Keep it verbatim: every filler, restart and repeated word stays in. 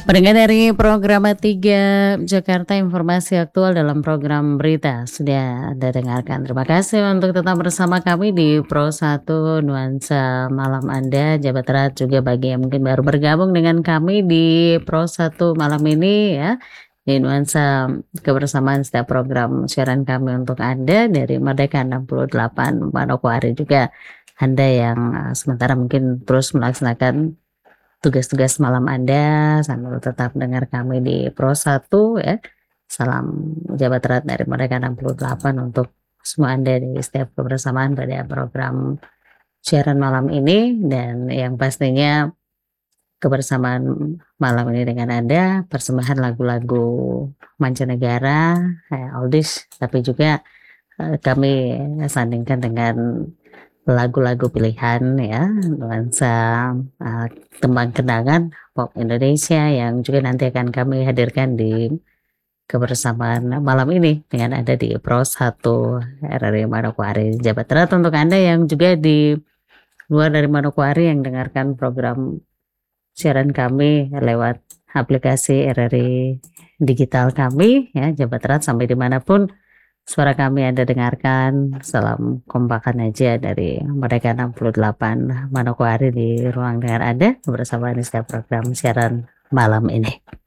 Pendengar dari Programa tiga Jakarta, informasi aktual dalam program berita sudah Anda dengarkan. Terima kasih untuk tetap bersama kami di Pro satu Nuansa Malam Anda. Jabat erat juga bagi yang mungkin baru bergabung dengan kami di Pro satu malam ini ya. Di Nuansa kebersamaan setiap program siaran kami untuk Anda dari Merdeka enam puluh delapan Manokwari juga. Anda yang uh, sementara mungkin terus melaksanakan tugas-tugas malam Anda sambil tetap dengar kami di Pro satu ya. Salam jabat erat dari Merdeka enam puluh delapan untuk semua Anda di setiap kebersamaan pada program siaran malam ini, dan yang pastinya kebersamaan malam ini dengan Anda persembahan lagu-lagu mancanegara, eh, oldies, tapi juga eh, kami sandingkan dengan lagu-lagu pilihan ya, nuansa uh, tembang kenangan pop Indonesia yang juga nanti akan kami hadirkan di kebersamaan malam ini dengan Anda di Pro satu R R I Manokwari. Jabat erat untuk Anda yang juga di luar dari Manokwari yang dengarkan program siaran kami lewat aplikasi R R I digital kami ya. Jabat erat sampai dimanapun suara kami Anda dengarkan, salam kompakan aja dari Merdeka enam puluh delapan Manokwari di ruang dengar Anda bersama di setiap program siaran malam ini.